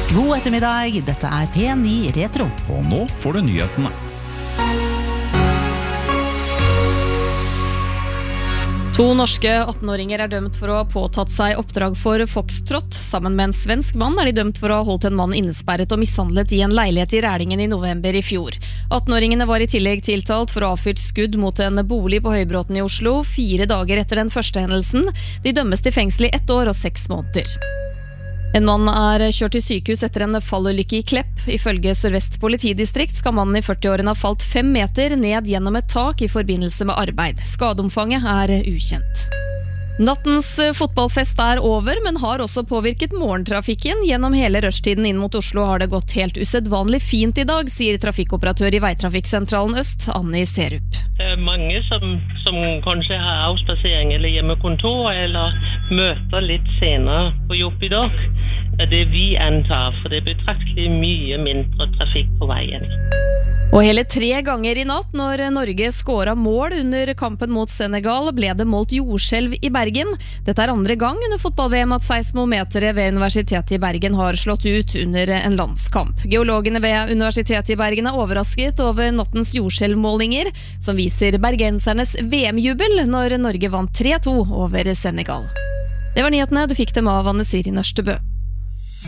God ettermiddag, dette P9 Retro. Og nå får du nyhetene. To norske 18-åringer dømt for å ha påtatt seg oppdrag for Foxtrot. Sammen med en svensk mann de dømt for å ha holdt en mann innesperret og mishandlet i en leilighet i Rælingen i november i fjor. 18-åringene var i tillegg tiltalt for å ha avfyrt skudd mot en bolig på Høybråten i Oslo 4 dager etter den første hendelsen. De dømmes til fengsel i 1 år og 6 måneder. En mann kjørt til sykehus etter en fallulykke i Klepp. Ifølge Sør-Vest politidistrikt skal mannen i 40-årene ha falt 5 meter ned gjennom et tak i forbindelse med arbeid. Skadeomfanget ukjent. Nattens fotballfest over, men har også påvirket morgentrafikken. Gjennom hele rushtiden inn mot Oslo har det gått helt usedvanlig fint i dag, sier trafikkoperatør i Veitrafikksentralen Øst, Anni Serup. Det mange som kanskje har avspasering eller hjemmekontor, eller møter litt senere på jobb i dag. Det vi antar, for det betraktelig mye mindre trafikk på veien. Og hele 3 ganger i natt, når Norge skåret mål under kampen mot Senegal, ble det målt jordskjelv i Bergen. Dette 2. gang under fotball-VM at seismometere ved Universitetet i Bergen har slått ut under en landskamp. Geologene ved Universitetet i Bergen overrasket over nattens jordskjelvmålinger, som viser bergensernes VM-jubel når Norge vant 3-2 over Senegal. Det var nyhetene, du fikk dem av Anne Siri Nørstebø.